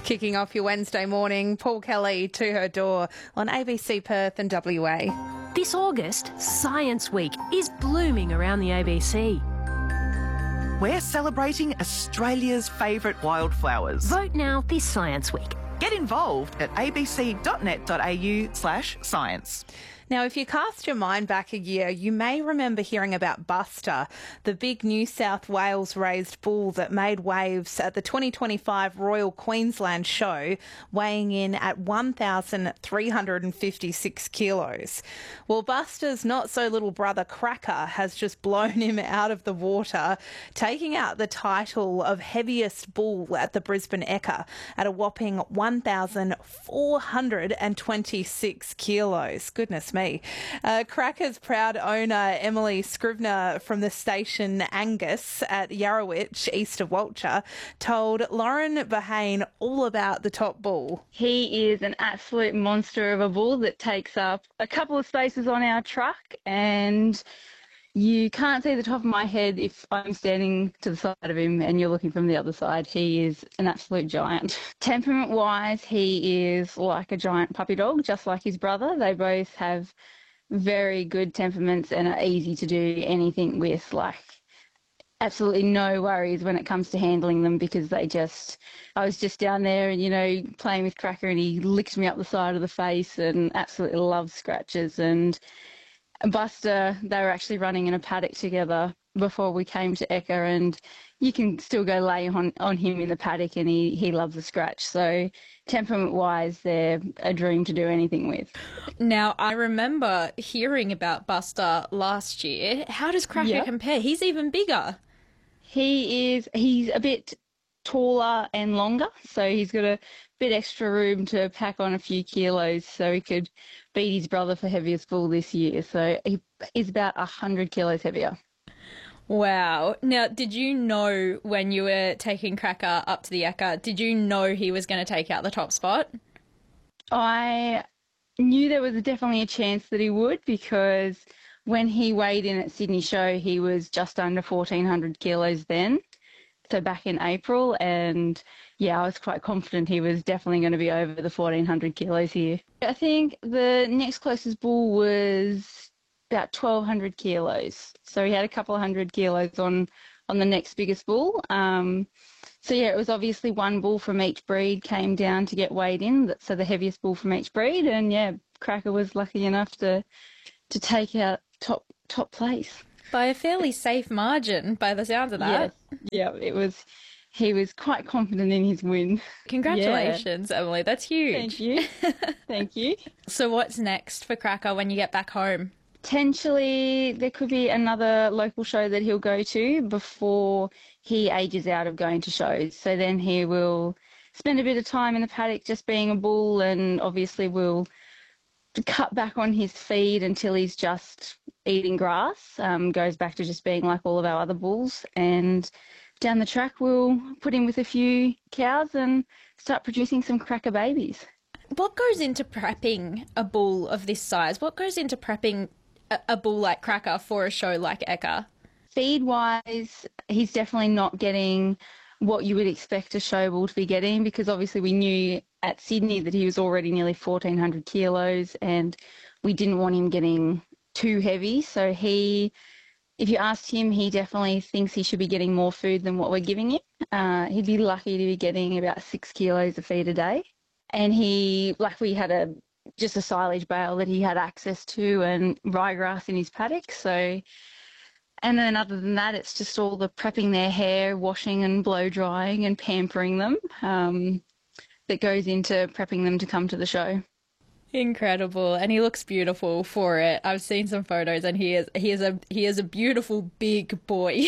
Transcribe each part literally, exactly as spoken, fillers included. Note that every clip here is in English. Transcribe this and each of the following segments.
Kicking off your Wednesday morning, Paul Kelly to her door on A B C Perth and W A. This August, Science Week is blooming around the A B C. We're celebrating Australia's favourite wildflowers. Vote now this Science Week. Get involved at abc.net.au slash science. Now, if you cast your mind back a year, you may remember hearing about Buster, the big New South Wales raised bull that made waves at the twenty twenty-five Royal Queensland Show, weighing in at one thousand three hundred fifty-six kilos. Well, Buster's not-so-little brother Cracker has just blown him out of the water, taking out the title of heaviest bull at the Brisbane Ekka at a whopping one thousand four hundred twenty-six kilos. Goodness me. Uh, Cracker's proud owner, Emily Scrivener from the station Angus at Yarrowitch, east of Walcher, told Lauren Bahane all about the top bull. He is an absolute monster of a bull that takes up a couple of spaces on our truck, and you can't see the top of my head if I'm standing to the side of him and you're looking from the other side. He is an absolute giant. Temperament-wise, he is like a giant puppy dog, just like his brother. They both have very good temperaments and are easy to do anything with, like absolutely no worries when it comes to handling them, because they just, I was just down there and, you know, playing with Cracker, and he licked me up the side of the face and absolutely loves scratches. And Buster, they were actually running in a paddock together before we came to Ekka, and you can still go lay on, on him in the paddock, and he, he loves a scratch. So temperament-wise, they're a dream to do anything with. Now, I remember hearing about Buster last year. How does Cracker Yep. compare? He's even bigger. He is, he's a bit taller and longer, so he's got a bit extra room to pack on a few kilos, so he could beat his brother for heaviest bull this year. So he is about one hundred kilos heavier. Wow. Now, did you know when you were taking Cracker up to the Ekka, did you know he was going to take out the top spot? I knew there was definitely a chance that he would, because when he weighed in at Sydney Show, he was just under fourteen hundred kilos then. So back in April, and yeah, I was quite confident he was definitely going to be over the fourteen hundred kilos here. I think the next closest bull was about twelve hundred kilos. So he had a couple of hundred kilos on, on the next biggest bull. Um, so yeah, it was obviously one bull from each breed came down to get weighed in, so the heaviest bull from each breed. And yeah, Cracker was lucky enough to to take out top top place. By a fairly safe margin, by the sounds of that. Yes. Yeah, it was. He was quite confident in his win. Congratulations, yeah. Emily. That's huge. Thank you. Thank you. So what's next for Cracker when you get back home? Potentially, there could be another local show that he'll go to before he ages out of going to shows. So then he will spend a bit of time in the paddock just being a bull, and obviously will cut back on his feed until he's just eating grass, um, goes back to just being like all of our other bulls, and down the track we'll put him with a few cows and start producing some Cracker babies. What goes into prepping a bull of this size? What goes into prepping a, a bull like Cracker for a show like Ekka? Feed-wise, he's definitely not getting what you would expect a show bull to be getting, because obviously we knew at Sydney that he was already nearly fourteen hundred kilos, and we didn't want him getting too heavy. So he, if you asked him, he definitely thinks he should be getting more food than what we're giving him. Uh, he'd be lucky to be getting about six kilos of feed a day. And he, like we had a just a silage bale that he had access to, and ryegrass in his paddock. So, and then other than that, it's just all the prepping their hair, washing and blow drying and pampering them um, that goes into prepping them to come to the show. Incredible, and he looks beautiful for it. I've seen some photos, and he is he is a he is a beautiful big boy.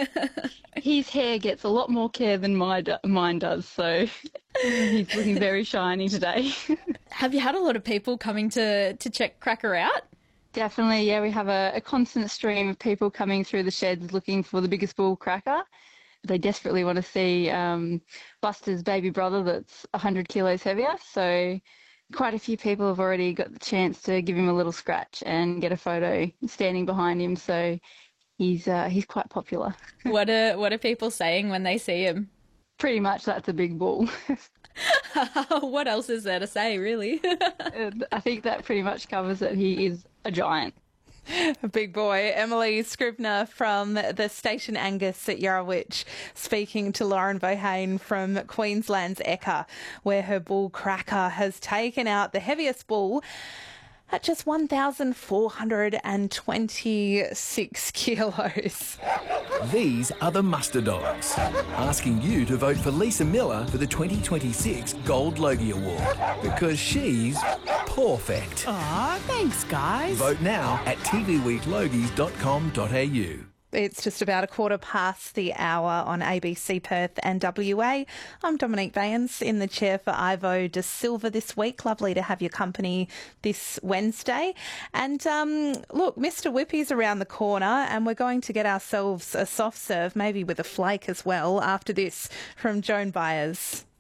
His hair gets a lot more care than my do- mine does, so he's looking very shiny today. Have you had a lot of people coming to to check Cracker out? Definitely, yeah. We have a, a constant stream of people coming through the sheds looking for the biggest bull Cracker. They desperately want to see um, Buster's baby brother that's one hundred kilos heavier, so quite a few people have already got the chance to give him a little scratch and get a photo standing behind him, so he's uh, he's quite popular. What are what are people saying when they see him? Pretty much that's a big bull. What else is there to say, really? And I think that pretty much covers it. He is a giant. A big boy. Emily Scribner from the Station Angus at Yarrowitch speaking to Lauren Bohane from Queensland's Ekka, where her bull Cracker has taken out the heaviest bull at just one thousand four hundred twenty-six kilos. These are the Muster Dogs, asking you to vote for Lisa Miller for the twenty twenty-six Gold Logie Award, because she's perfect. Aw, thanks, guys. Vote now at t v week logies dot com dot a u. It's just about a quarter past the hour on A B C Perth and W A. I'm Dominique Bayens in the chair for Ivo De Silva this week. Lovely to have your company this Wednesday. And um, look, Mister Whippy's around the corner, and we're going to get ourselves a soft serve, maybe with a flake as well, after this from Joan Byers.